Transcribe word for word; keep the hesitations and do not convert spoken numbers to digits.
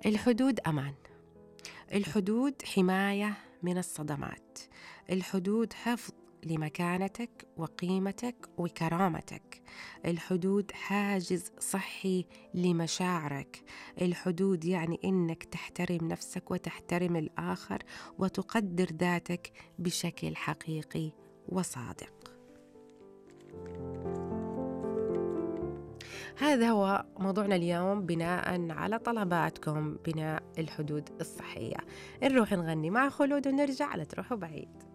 الحدود أمان، الحدود حماية من الصدمات، الحدود حفظ لمكانتك وقيمتك وكرامتك، الحدود حاجز صحي لمشاعرك، الحدود يعني إنك تحترم نفسك وتحترم الآخر وتقدر ذاتك بشكل حقيقي وصادق. هذا هو موضوعنا اليوم بناء على طلباتكم، بناء الحدود الصحية. نروح نغني مع خلود ونرجع، لا تروحوا بعيد.